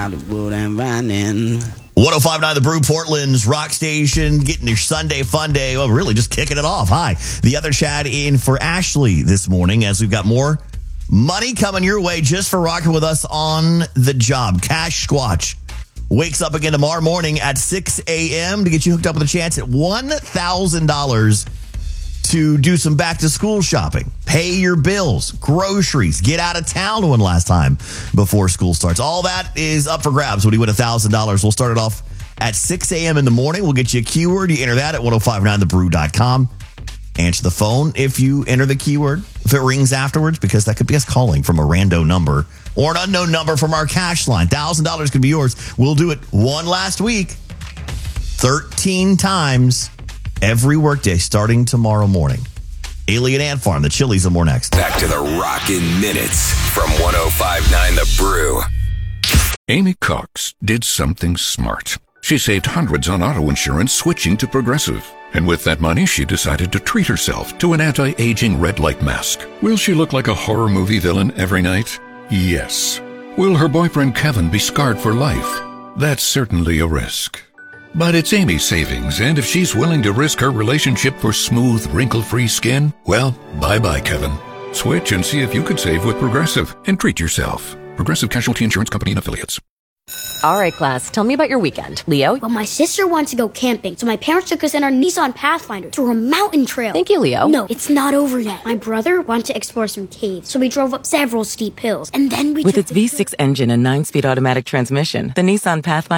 Hollywood and Vining. 105.9 The Brew, Portland's rock station, getting your Sunday fun day. Well, really just kicking it off. Hi, the other Chad in for Ashley this morning as we've got more money coming your way just for rocking with us on the job. Cash Squatch wakes up again tomorrow morning at 6 a.m. to get you hooked up with a chance at $1,000 to do some back-to-school shopping, pay your bills, groceries, get out of town one last time before school starts. All that is up for grabs when you win $1,000. We'll start it off at 6 a.m. in the morning. We'll get you a keyword. You enter that at 1059thebrew.com. Answer the phone if you enter the keyword. If it rings afterwards, because that could be us calling from a rando number or an unknown number from our cash line. $1,000 could be yours. We'll do it one last week, 13 times. Every workday starting tomorrow morning. Alien Ant Farm, the Chili's, and more next. Back to the Rockin' Minutes from 105.9 The Brew. Amy Cox did something smart. She saved hundreds on auto insurance switching to Progressive. And with that money, she decided to treat herself to an anti-aging red light mask. Will she look like a horror movie villain every night? Yes. Will her boyfriend Kevin be scarred for life? That's certainly a risk. But it's Amy's savings, and if she's willing to risk her relationship for smooth, wrinkle-free skin, well, bye-bye, Kevin. Switch and see if you could save with Progressive and treat yourself. Progressive Casualty Insurance Company and Affiliates. All right, class, tell me about your weekend. Leo? Well, my sister wants to go camping, so my parents took us in our Nissan Pathfinder through a mountain trail. Thank you, Leo. No, it's not over yet. My brother wanted to explore some caves, so we drove up several steep hills, and then we With its V6 engine and 9-speed automatic transmission, the Nissan Pathfinder